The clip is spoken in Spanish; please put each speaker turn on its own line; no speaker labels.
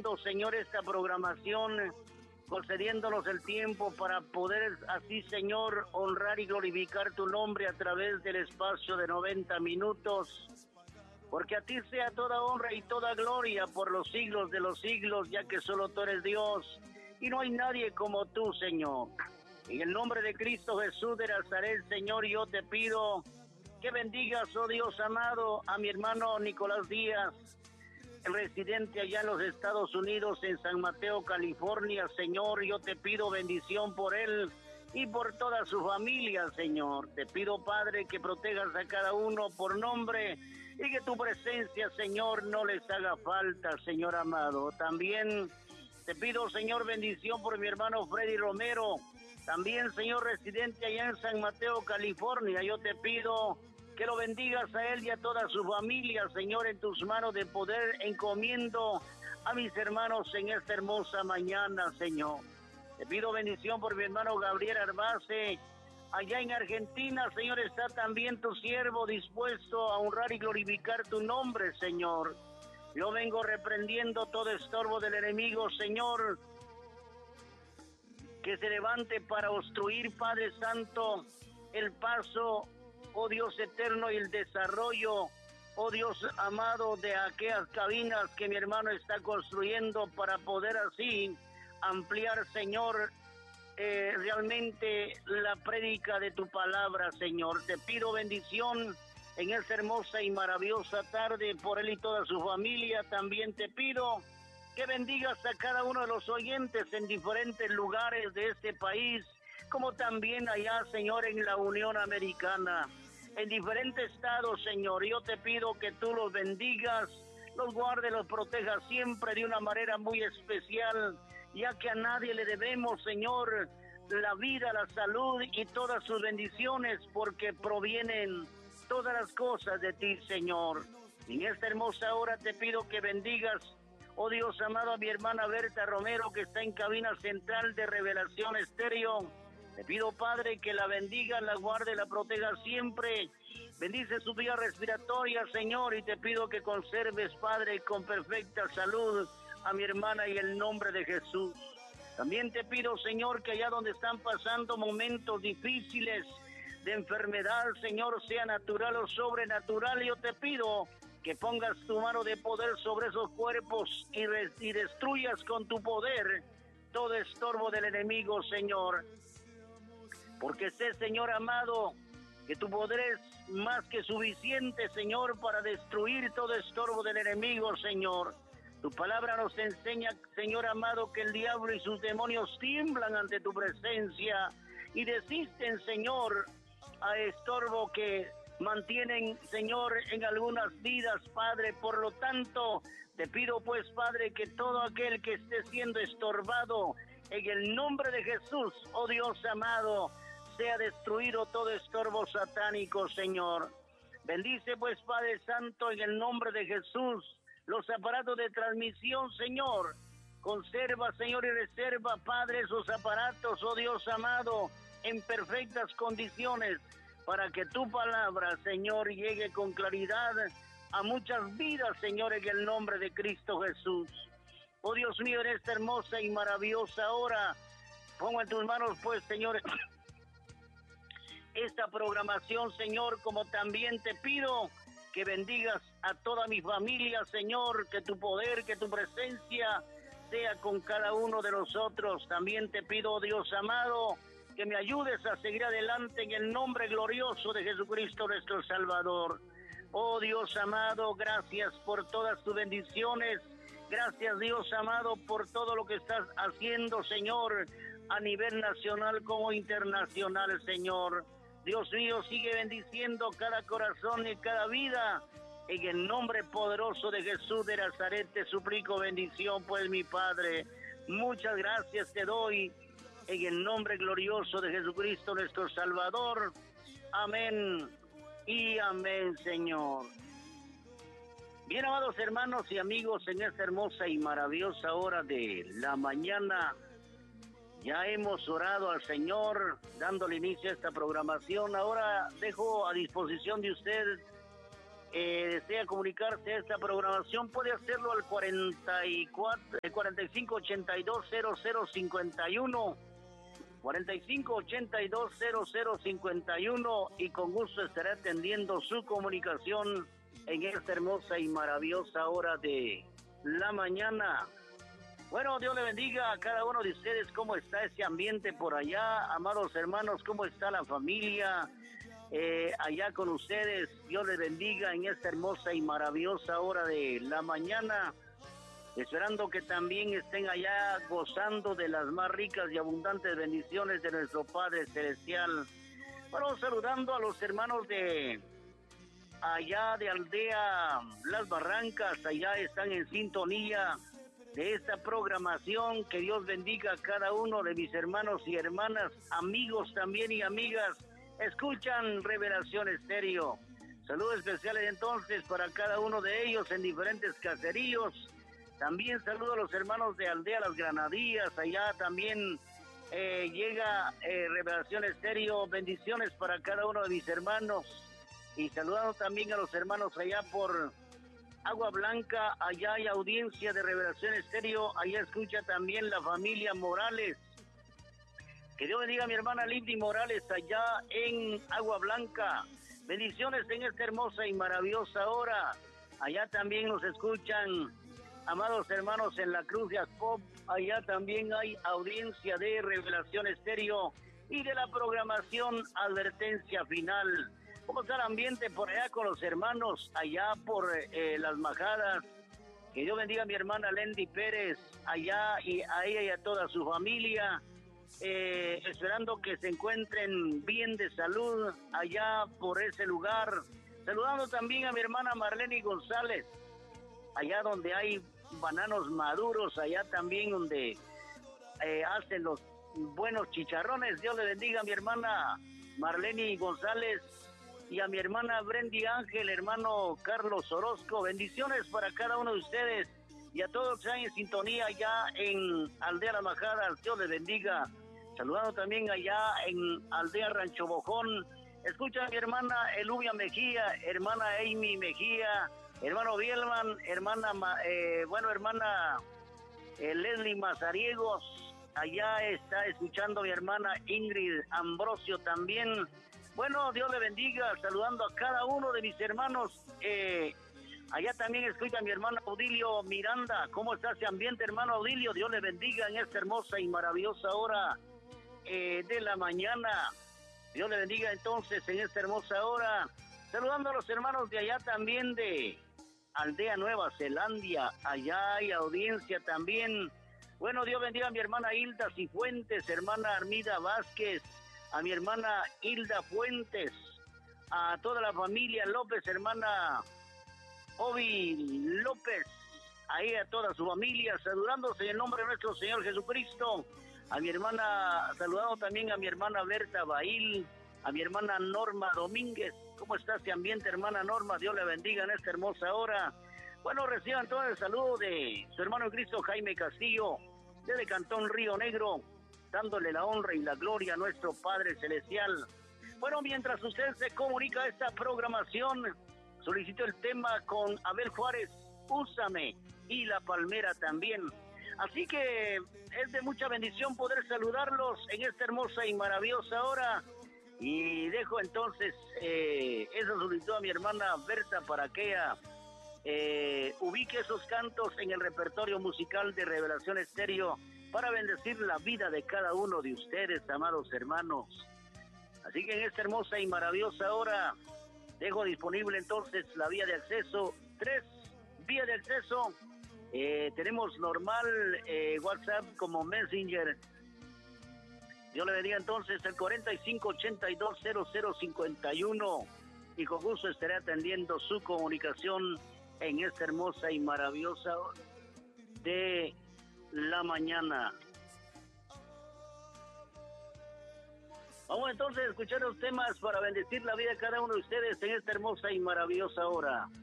bendicionando, Señor, esta programación, concediéndonos el tiempo para poder así, Señor, honrar y glorificar tu nombre a través del espacio de 90 minutos. Porque a ti sea toda honra y toda gloria por los siglos de los siglos, ya que solo tú eres Dios y no hay nadie como tú, Señor. En el nombre de Cristo Jesús de Nazaret, Señor, yo te pido que bendigas, oh Dios amado, a mi hermano Nicolás Díaz, el residente allá en los Estados Unidos, en San Mateo, California. Señor, yo te pido bendición por él y por toda su familia, Señor. Te pido, Padre, que protejas a cada uno por nombre y que tu presencia, Señor, no les haga falta, Señor amado. También te pido, Señor, bendición por mi hermano Freddy Romero, también, Señor, residente allá en San Mateo, California. Yo te pido que lo bendigas a él y a toda su familia, Señor, en tus manos de poder encomiendo a mis hermanos en esta hermosa mañana, Señor. Te pido bendición por mi hermano Gabriel Arbace, allá en Argentina, Señor, está también tu siervo dispuesto a honrar y glorificar tu nombre, Señor. Yo vengo reprendiendo todo estorbo del enemigo, Señor, que se levante para obstruir, Padre Santo, el paso, oh Dios eterno, y el desarrollo, oh Dios amado, de aquellas cabinas que mi hermano está construyendo para poder así ampliar, Señor, realmente la prédica de tu palabra, Señor. Te pido bendición en esta hermosa y maravillosa tarde por él y toda su familia. También te pido que bendigas a cada uno de los oyentes en diferentes lugares de este país, como también allá, Señor, en la Unión Americana, en diferentes estados, Señor. Yo te pido que tú los bendigas, los guardes, los protejas siempre de una manera muy especial, ya que a nadie le debemos, Señor, la vida, la salud y todas sus bendiciones, porque provienen todas las cosas de ti, Señor. En esta hermosa hora te pido que bendigas, oh Dios amado, a mi hermana Berta Romero, que está en cabina central de Revelación Estéreo. Te pido, Padre, que la bendiga, la guarde, la proteja siempre. Bendice su vía respiratoria, Señor, y te pido que conserves, Padre, con perfecta salud a mi hermana y el nombre de Jesús. También te pido, Señor, que allá donde están pasando momentos difíciles de enfermedad, Señor, sea natural o sobrenatural, yo te pido que pongas tu mano de poder sobre esos cuerpos y destruyas con tu poder todo estorbo del enemigo, Señor. Porque sé, Señor amado, que tu poder es más que suficiente, Señor, para destruir todo estorbo del enemigo, Señor. Tu palabra nos enseña, Señor amado, que el diablo y sus demonios tiemblan ante tu presencia y desisten, Señor, a estorbo que mantienen, Señor, en algunas vidas, Padre. Por lo tanto, te pido, pues, Padre, que todo aquel que esté siendo estorbado, en el nombre de Jesús, oh Dios amado, sea destruido todo estorbo satánico, Señor. Bendice, pues, Padre Santo, en el nombre de Jesús, los aparatos de transmisión, Señor. Conserva, Señor, y reserva, Padre, esos aparatos, oh Dios amado, en perfectas condiciones, para que tu palabra, Señor, llegue con claridad a muchas vidas, Señor, en el nombre de Cristo Jesús. Oh Dios mío, en esta hermosa y maravillosa hora, pongo en tus manos, pues, Señor, esta programación, Señor, como también te pido que bendigas a toda mi familia, Señor, que tu poder, que tu presencia sea con cada uno de nosotros. También te pido, Dios amado, que me ayudes a seguir adelante en el nombre glorioso de Jesucristo nuestro Salvador. Oh Dios amado, gracias por todas tus bendiciones. Gracias, Dios amado, por todo lo que estás haciendo, Señor, a nivel nacional como internacional, Señor. Dios mío, sigue bendiciendo cada corazón y cada vida. En el nombre poderoso de Jesús de Nazaret te suplico bendición, pues, mi Padre. Muchas gracias te doy en el nombre glorioso de Jesucristo nuestro Salvador. Amén y amén, Señor. Bien, amados hermanos y amigos, en esta hermosa y maravillosa hora de la mañana, ya hemos orado al Señor, dándole inicio a esta programación. Ahora dejo a disposición de usted desea comunicarse a esta programación, puede hacerlo al 45820051, 45820051, y con gusto estaré atendiendo su comunicación en esta hermosa y maravillosa hora de la mañana. Bueno, Dios le bendiga a cada uno de ustedes. ¿Cómo está ese ambiente por allá? Amados hermanos, ¿cómo está la familia allá con ustedes? Dios les bendiga en esta hermosa y maravillosa hora de la mañana. Esperando que también estén allá gozando de las más ricas y abundantes bendiciones de nuestro Padre Celestial. Bueno, saludando a los hermanos de allá de Aldea Las Barrancas, allá están en sintonía de esta programación. Que Dios bendiga a cada uno de mis hermanos y hermanas, amigos también y amigas. Escuchan Revelación Estéreo. Saludos especiales entonces para cada uno de ellos en diferentes caseríos. También saludo a los hermanos de Aldea Las Granadillas, allá también llega Revelación Estéreo. Bendiciones para cada uno de mis hermanos. Y saludando también a los hermanos allá por Agua Blanca, allá hay audiencia de Revelación Estéreo, allá escucha también la familia Morales. Que Dios bendiga a mi hermana Lindy Morales allá en Agua Blanca. Bendiciones en esta hermosa y maravillosa hora. Allá también nos escuchan, amados hermanos, en la Cruz de Jacob. Allá también hay audiencia de Revelación Estéreo y de la programación Advertencia Final. ¿Cómo está el ambiente por allá con los hermanos allá por Las Majadas? Que Dios bendiga a mi hermana Lendy Pérez allá, y a ella y a toda su familia. Esperando que se encuentren bien de salud allá por ese lugar. Saludando también a mi hermana Marlene González, allá donde hay bananos maduros, allá también donde hacen los buenos chicharrones. Dios le bendiga a mi hermana Marlene González y a mi hermana Brendy Ángel, hermano Carlos Orozco. Bendiciones para cada uno de ustedes y a todos los que están en sintonía allá en Aldea La Majada. Dios les bendiga. Saludando también allá en Aldea Rancho Bojón. Escucha a mi hermana Elubia Mejía, hermana Amy Mejía, hermano Bielman, hermana Leslie Mazariegos. Allá está escuchando a mi hermana Ingrid Ambrosio también. Bueno, Dios le bendiga, saludando a cada uno de mis hermanos. Allá también escucha a mi hermano Audilio Miranda. ¿Cómo está ese ambiente, hermano Audilio? Dios le bendiga en esta hermosa y maravillosa hora de la mañana. Dios le bendiga entonces en esta hermosa hora. Saludando a los hermanos de allá también de Aldea Nueva Zelandia. Allá hay audiencia también. Bueno, Dios bendiga a mi hermana Hilda Cifuentes, hermana Armida Vázquez, a mi hermana Hilda Fuentes, a toda la familia López, hermana Ovi López, ahí a toda su familia, saludándose en el nombre de nuestro Señor Jesucristo. A mi hermana, saludando también a mi hermana Berta Bail, a mi hermana Norma Domínguez. ¿Cómo está este ambiente, hermana Norma? Dios le bendiga en esta hermosa hora. Bueno, reciban todo el saludo de su hermano en Cristo Jaime Castillo, desde Cantón Río Negro, dándole la honra y la gloria a nuestro Padre Celestial. Bueno, mientras usted se comunica a esta programación, solicito el tema con Abel Juárez, Úsame, y La Palmera también. Así que es de mucha bendición poder saludarlos en esta hermosa y maravillosa hora. Y dejo entonces esa solicitud a mi hermana Berta para que ella ubique esos cantos en el repertorio musical de Revelación Estéreo para bendecir la vida de cada uno de ustedes, amados hermanos. Así que en esta hermosa y maravillosa hora dejo disponible entonces la vía de acceso, 3 vías de acceso. Tenemos normal, WhatsApp como Messenger. Dios le bendiga entonces el 45820051 y con gusto estaré atendiendo su comunicación en esta hermosa y maravillosa hora de la mañana. Vamos entonces a escuchar los temas para bendecir la vida de cada uno de ustedes en esta hermosa y maravillosa hora.